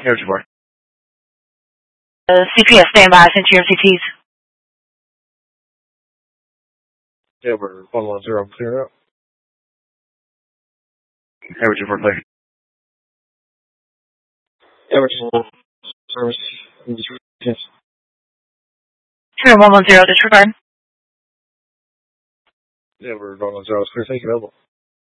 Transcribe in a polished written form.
Air 24. CPS, standby. Send to your CTs. Yeah, we're 110. I'm clearing out. Air 24, clear. Air service. Yes. Sure, 110, disregard. Yeah, we're 110. Clear. Thank you, available.